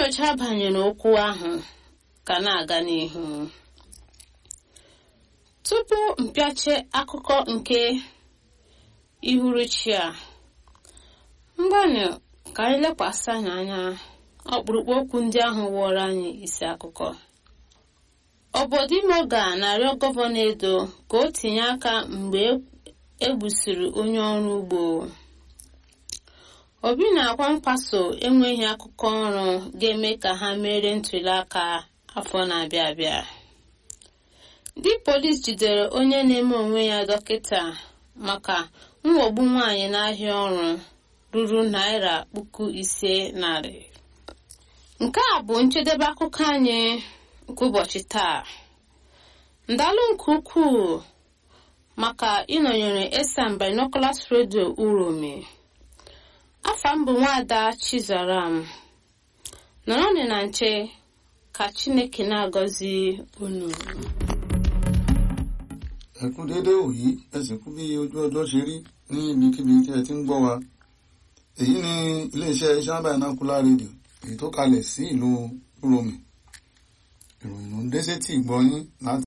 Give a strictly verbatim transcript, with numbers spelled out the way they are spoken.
nnyocha banyere okwu ahụ ka na-aga n'ihu. Tupu mpịache akụkọ nke ihuruchi a, mgbanụ ka anyị lekwasị anya ọkpụrụkpụ okwu ndị ahụ wụọrọ anyị isi akụkọ. Obodo Imoga na-arịọ gọvanọ Edo ka o tinye aka mgbe egbusiri onye ọrụ ugbo. Obi na-akwa nkwaso enweghị akụkọ ọrụ ga-eme ka ha mere ntuli aka afọ na-abịa abịa. Ndị polisi jidere onye na-eme onwe ya dọkịta maka mwogbu nwaanyị n'ahịa ọrụ ruru naira puku ise narị. Nke a bụ njedebe akụkọ anyị nke ụbọchị taa. Ndalụ nke ukwuu maka ịnọnyere Esan Binoculars Radio Uromi. Afa m bụ Nwaada Chizaram. Nọrọnụ na nche ka Chineke na-agọzi unu. Ẹ kú dédé òyí, ẹ sì kú bí ojú ọjọ́ ṣe rí ní ibikíbi tí ẹ ti ń gbọ́ wa. Èyí ni iléeṣẹ́ Esan Binocular Radio, èyí tó kalẹ̀ sí ìlú Uromi. Ìròyìn ló ń dé sétí ìgbọ́ yín láti